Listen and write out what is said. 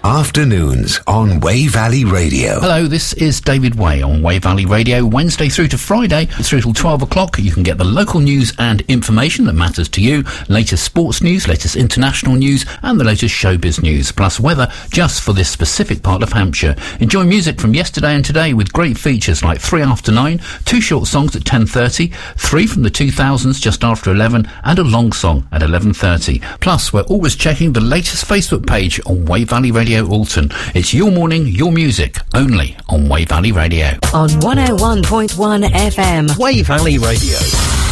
Afternoons on Way Valley Radio. Hello, this is David Way on Way Valley Radio, Wednesday through to Friday, through till 12 o'clock. You can get the local news and information that matters to you, latest sports news, latest international news, and the latest showbiz news, plus weather just for this specific part of Hampshire. Enjoy music from yesterday and today with great features like 3 after 9, 2 short songs at 10:30, 3 from the 2000s just after 11, and a long song at 11:30. Plus, we're always checking the latest Facebook page on Way Valley Radio Alton. It's your morning, your music, only on Way Valley Radio. On 101.1 FM. Way Valley Radio.